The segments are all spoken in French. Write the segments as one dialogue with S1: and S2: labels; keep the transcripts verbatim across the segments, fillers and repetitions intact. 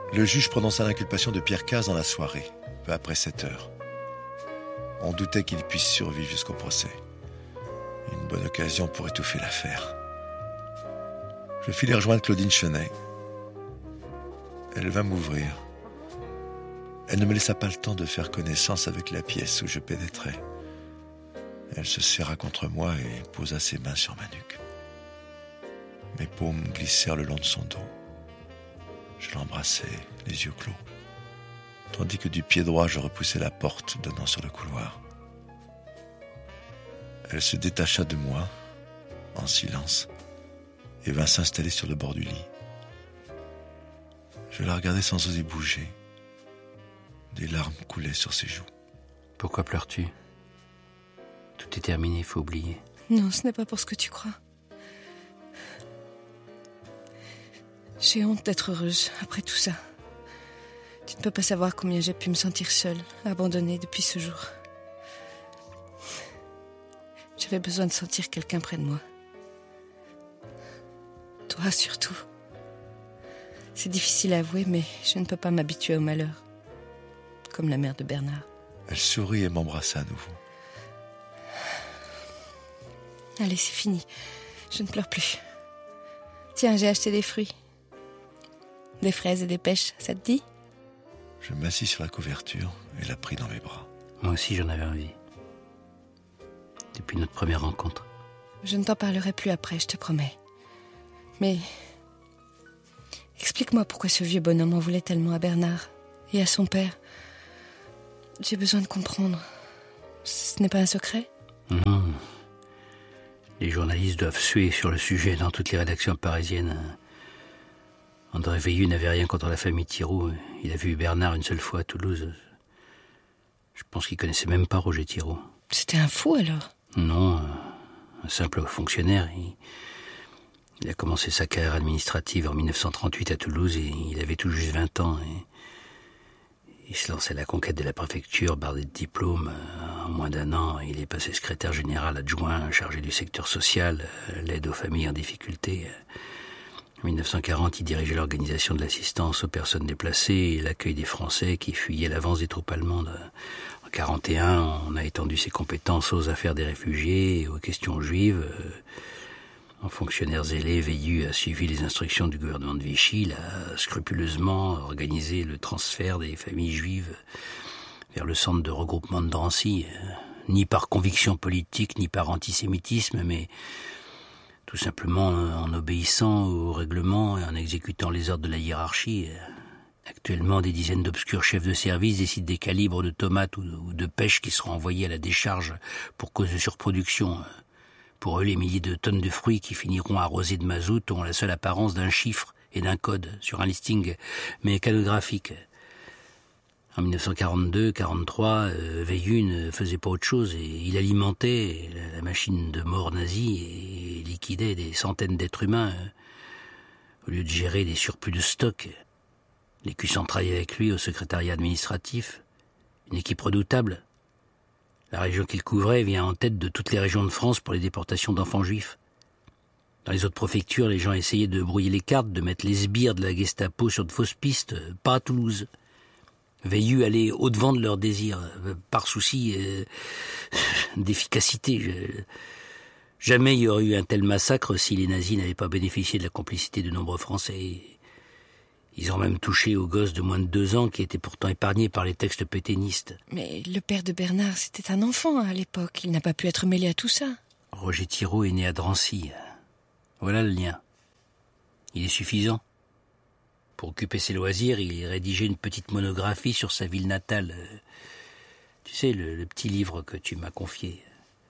S1: Le juge prononça l'inculpation de Pierre Cazes dans la soirée, peu après sept heures. On doutait qu'il puisse survivre jusqu'au procès. Une bonne occasion pour étouffer l'affaire. Je fis les rejoindre Claudine Chenet. Elle vint m'ouvrir. Elle ne me laissa pas le temps de faire connaissance avec la pièce où je pénétrais. Elle se serra contre moi et posa ses mains sur ma nuque. Mes paumes glissèrent le long de son dos. Je l'embrassai, les yeux clos, tandis que du pied droit je repoussai la porte donnant sur le couloir. Elle se détacha de moi, en silence, et vint s'installer sur le bord du lit. Je la regardais sans oser bouger. Des larmes coulaient sur ses joues.
S2: Pourquoi pleures-tu ? Tout est terminé, il faut oublier.
S3: Non, ce n'est pas pour ce que tu crois. J'ai honte d'être heureuse après tout ça. Tu ne peux pas savoir combien j'ai pu me sentir seule, abandonnée depuis ce jour. J'avais besoin de sentir quelqu'un près de moi. Toi surtout. C'est difficile à avouer, mais je ne peux pas m'habituer au malheur. Comme la mère de Bernard.
S1: Elle sourit et m'embrassa à nouveau.
S3: Allez, c'est fini. Je ne pleure plus. Tiens, j'ai acheté des fruits. Des fraises et des pêches, ça te dit ?
S1: Je m'assis sur la couverture et la pris dans mes bras.
S2: Moi aussi, j'en avais envie. Depuis notre première rencontre.
S3: Je ne t'en parlerai plus après, je te promets. Mais explique-moi pourquoi ce vieux bonhomme en voulait tellement à Bernard et à son père. J'ai besoin de comprendre. Ce n'est pas un secret ?
S2: Non. Les journalistes doivent suer sur le sujet dans toutes les rédactions parisiennes. André Veilleux n'avait rien contre la famille Thiroux. Il a vu Bernard une seule fois à Toulouse. Je pense qu'il connaissait même pas Roger Thiroux.
S3: C'était un fou alors ?
S2: Non, un simple fonctionnaire. Il, il a commencé sa carrière administrative en dix-neuf cent trente-huit à Toulouse et il avait tout juste vingt ans. Et il se lançait à la conquête de la préfecture, bardé de diplômes. En moins d'un an, il est passé secrétaire général adjoint, chargé du secteur social, l'aide aux familles en difficulté. En dix-neuf cent quarante, il dirigeait l'organisation de l'assistance aux personnes déplacées et l'accueil des Français qui fuyaient l'avance des troupes allemandes. En quarante et un, on a étendu ses compétences aux affaires des réfugiés et aux questions juives. En fonctionnaire zélé, Veilleux a suivi les instructions du gouvernement de Vichy. Il a scrupuleusement organisé le transfert des familles juives vers le centre de regroupement de Drancy, ni par conviction politique, ni par antisémitisme, mais tout simplement en obéissant aux règlements et en exécutant les ordres de la hiérarchie. Actuellement, des dizaines d'obscurs chefs de service décident des calibres de tomates ou de pêches qui seront envoyés à la décharge pour cause de surproduction. Pour eux, les milliers de tonnes de fruits qui finiront arrosés de mazout ont la seule apparence d'un chiffre et d'un code sur un listing mécanographique. En dix-neuf cent quarante-deux quarante-trois, euh, Veilleux ne faisait pas autre chose et il alimentait la, la machine de mort nazie et liquidait des centaines d'êtres humains euh, au lieu de gérer des surplus de stock. Les Cuissons travaillaient avec lui au secrétariat administratif, une équipe redoutable. La région qu'il couvrait vient en tête de toutes les régions de France pour les déportations d'enfants juifs. Dans les autres préfectures, les gens essayaient de brouiller les cartes, de mettre les sbires de la Gestapo sur de fausses pistes, pas à Toulouse. Veilleux allait au-devant de leurs désirs, par souci euh, d'efficacité. Je... Jamais il y aurait eu un tel massacre si les nazis n'avaient pas bénéficié de la complicité de nombreux Français. Ils ont même touché aux gosses de moins de deux ans qui étaient pourtant épargnés par les textes pétainistes.
S3: Mais le père de Bernard, c'était un enfant à l'époque. Il n'a pas pu être mêlé à tout ça.
S2: Roger Thiroux est né à Drancy. Voilà le lien. Il est suffisant. Pour occuper ses loisirs, il rédigeait une petite monographie sur sa ville natale. Tu sais, le, le petit livre que tu m'as confié.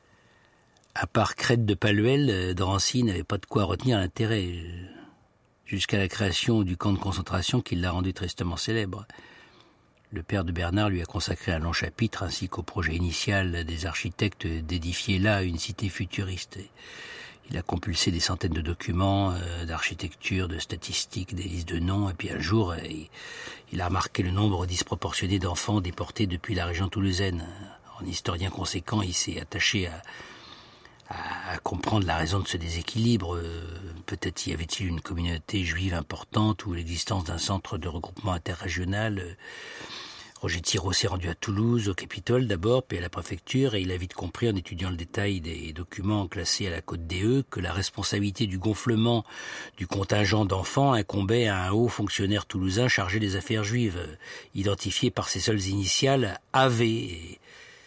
S2: À part Crête de Palluel, Drancy n'avait pas de quoi retenir l'intérêt. Jusqu'à la création du camp de concentration qui l'a rendu tristement célèbre. Le père de Bernard lui a consacré un long chapitre ainsi qu'au projet initial des architectes d'édifier là une cité futuriste. Il a compulsé des centaines de documents euh, d'architecture, de statistiques, des listes de noms, et puis un jour, euh, il a remarqué le nombre disproportionné d'enfants déportés depuis la région toulousaine. En historien conséquent, il s'est attaché à, à, à comprendre la raison de ce déséquilibre. Euh, peut-être y avait-il une communauté juive importante ou l'existence d'un centre de regroupement interrégional. Euh, Roger Thirault s'est rendu à Toulouse, au Capitole d'abord, puis à la préfecture, et il a vite compris, en étudiant le détail des documents classés à la Côte des Heu, que la responsabilité du gonflement du contingent d'enfants incombait à un haut fonctionnaire toulousain chargé des affaires juives, identifié par ses seules initiales A V. Et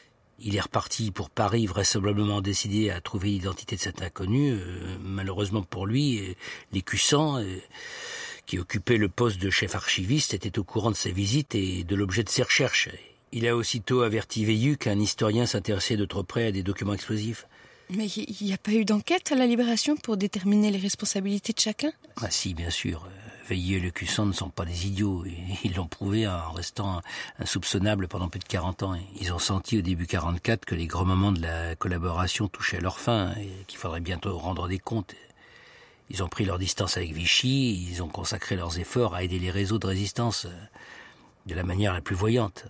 S2: il est reparti pour Paris, vraisemblablement décidé à trouver l'identité de cet inconnu. Euh, malheureusement pour lui, l'écussant, euh, qui occupait le poste de chef archiviste, était au courant de sa visite et de l'objet de ses recherches. Il a aussitôt averti Veillu qu'un historien s'intéressait de trop près à des documents explosifs.
S3: Mais il n'y a pas eu d'enquête à la Libération pour déterminer les responsabilités de chacun ?
S2: Ah si, bien sûr. Veillu et l'écussant ne sont pas des idiots. Ils l'ont prouvé en restant insoupçonnables pendant plus de quarante ans. Ils ont senti au début quarante-quatre que les grands moments de la collaboration touchaient à leur fin et qu'il faudrait bientôt rendre des comptes. Ils ont pris leur distance avec Vichy, ils ont consacré leurs efforts à aider les réseaux de résistance de la manière la plus voyante.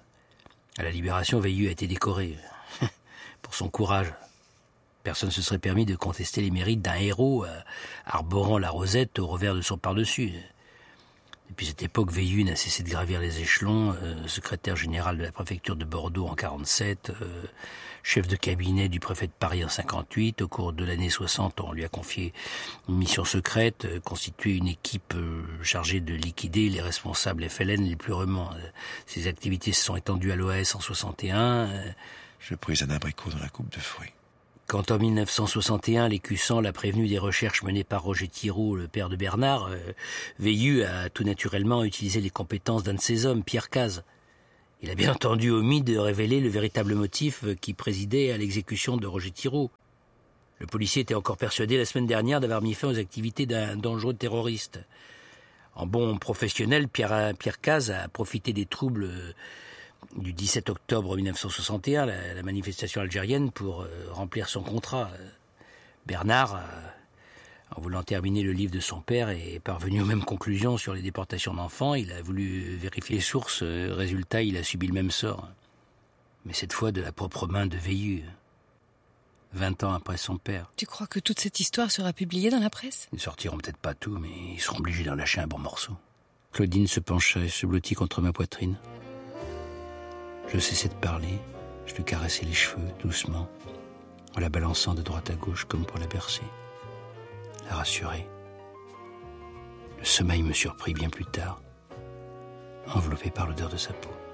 S2: À la Libération, Veillu a été décoré pour son courage. Personne ne se serait permis de contester les mérites d'un héros euh, arborant la rosette au revers de son par-dessus. Depuis cette époque, Veillu n'a cessé de gravir les échelons, euh, secrétaire général de la préfecture de Bordeaux en quarante-sept, euh, chef de cabinet du préfet de Paris en cinquante-huit. Au cours de l'année soixante, on lui a confié une mission secrète, euh, constituer une équipe euh, chargée de liquider les responsables F L N les plus remants. Euh, ses activités se sont étendues à l'O A S en soixante et un. Euh,
S1: Je pris un abricot dans la coupe de fruits.
S2: Quand en mille neuf cent soixante et un, l'écussant l'a prévenu des recherches menées par Roger Thirault, le père de Bernard, euh, Veillu a tout naturellement utilisé les compétences d'un de ses hommes, Pierre Cazes. Il a bien entendu omis de révéler le véritable motif qui présidait à l'exécution de Roger Thirault. Le policier était encore persuadé la semaine dernière d'avoir mis fin aux activités d'un dangereux terroriste. En bon professionnel, Pierre, Pierre Cazes a profité des troubles du dix-sept octobre mille neuf cent soixante et un, la, la manifestation algérienne, pour euh, remplir son contrat. Bernard, euh, en voulant terminer le livre de son père, est parvenu aux mêmes conclusions sur les déportations d'enfants. Il a voulu vérifier les sources. Euh, résultat, il a subi le même sort. Mais cette fois de la propre main de Veillu, vingt ans après son père.
S3: Tu crois que toute cette histoire sera publiée dans la presse ?
S2: Ils ne sortiront peut-être pas tout, mais ils seront obligés d'en lâcher un bon morceau. Claudine se pencha et se blottit contre ma poitrine. Je cessais de parler, je lui caressais les cheveux, doucement, en la balançant de droite à gauche comme pour la bercer, la rassurer. Le sommeil me surprit bien plus tard, enveloppé par l'odeur de sa peau.